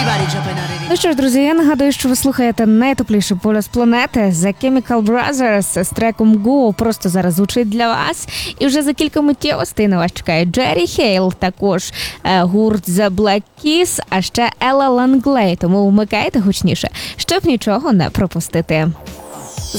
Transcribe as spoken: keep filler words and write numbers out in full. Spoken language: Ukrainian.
Ну що ж, друзі, я нагадую, що ви слухаєте найтепліший полюс планети The Chemical Brothers з треком Go просто зараз звучить для вас. І вже за кілька миттєвостей на вас чекає Джері Хейл, також е, гурт The Black Keys, а ще Елла Ланглей. Тому вмикайте гучніше, щоб нічого не пропустити.